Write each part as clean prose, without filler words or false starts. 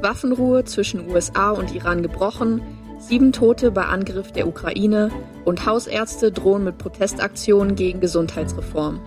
Waffenruhe zwischen USA und Iran gebrochen, 7 Tote bei Angriff der Ukraine und Hausärzte drohen mit Protestaktionen gegen Gesundheitsreform.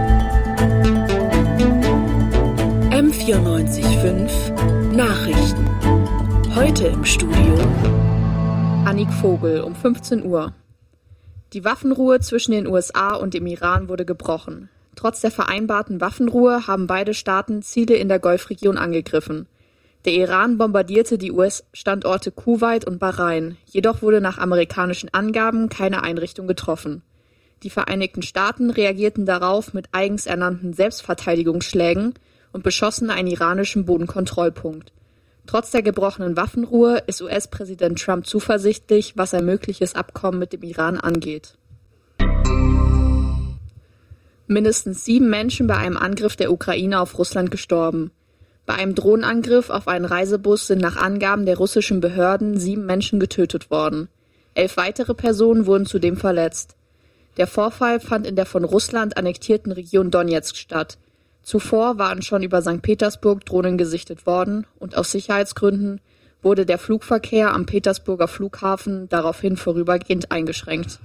M94.5 Nachrichten. Heute im Studio Annik Vogel um 15 Uhr. Die Waffenruhe zwischen den USA und dem Iran wurde gebrochen. Trotz der vereinbarten Waffenruhe haben beide Staaten Ziele in der Golfregion angegriffen. Der Iran bombardierte die US-Standorte Kuwait und Bahrain, jedoch wurde nach amerikanischen Angaben keine Einrichtung getroffen. Die Vereinigten Staaten reagierten darauf mit eigens ernannten Selbstverteidigungsschlägen und beschossen einen iranischen Bodenkontrollpunkt. Trotz der gebrochenen Waffenruhe ist US-Präsident Trump zuversichtlich, was ein mögliches Abkommen mit dem Iran angeht. Mindestens 7 Menschen bei einem Angriff der Ukraine auf Russland gestorben. Bei einem Drohnenangriff auf einen Reisebus sind nach Angaben der russischen Behörden 7 Menschen getötet worden. 11 weitere Personen wurden zudem verletzt. Der Vorfall fand in der von Russland annektierten Region Donezk statt. Zuvor waren schon über St. Petersburg Drohnen gesichtet worden und aus Sicherheitsgründen wurde der Flugverkehr am Petersburger Flughafen daraufhin vorübergehend eingeschränkt.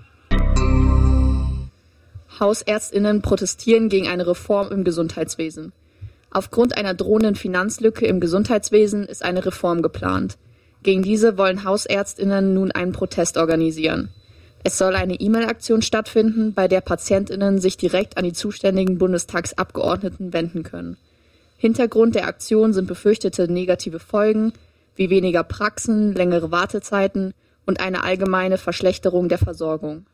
HausärztInnen protestieren gegen eine Reform im Gesundheitswesen. Aufgrund einer drohenden Finanzlücke im Gesundheitswesen ist eine Reform geplant. Gegen diese wollen HausärztInnen nun einen Protest organisieren. Es soll eine E-Mail-Aktion stattfinden, bei der PatientInnen sich direkt an die zuständigen Bundestagsabgeordneten wenden können. Hintergrund der Aktion sind befürchtete negative Folgen, wie weniger Praxen, längere Wartezeiten und eine allgemeine Verschlechterung der Versorgung.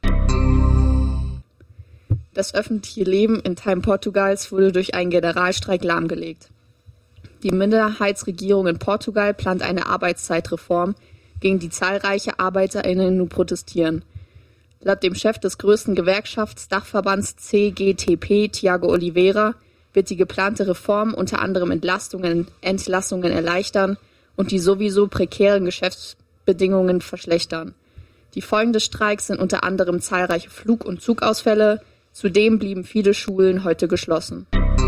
Das öffentliche Leben in Teilen Portugals wurde durch einen Generalstreik lahmgelegt. Die Minderheitsregierung in Portugal plant eine Arbeitszeitreform, gegen die zahlreiche ArbeiterInnen nun protestieren. Laut dem Chef des größten Gewerkschaftsdachverbands CGTP, Tiago Oliveira, wird die geplante Reform unter anderem Entlassungen erleichtern und die sowieso prekären Geschäftsbedingungen verschlechtern. Die Folgen des Streiks sind unter anderem zahlreiche Flug- und Zugausfälle. Zudem blieben viele Schulen heute geschlossen.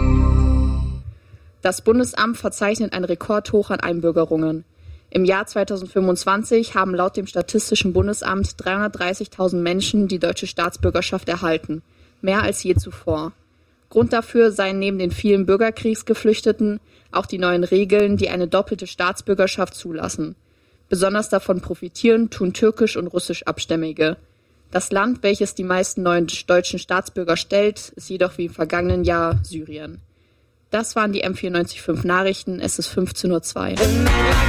Das Bundesamt verzeichnet ein Rekordhoch an Einbürgerungen. Im Jahr 2025 haben laut dem Statistischen Bundesamt 330.000 Menschen die deutsche Staatsbürgerschaft erhalten, mehr als je zuvor. Grund dafür seien neben den vielen Bürgerkriegsgeflüchteten auch die neuen Regeln, die eine doppelte Staatsbürgerschaft zulassen. Besonders davon profitieren tun türkisch- und russischabstämmige. Das Land, welches die meisten neuen deutschen Staatsbürger stellt, ist jedoch wie im vergangenen Jahr Syrien. Das waren die M94.5 Nachrichten. Es ist 15:02 Uhr.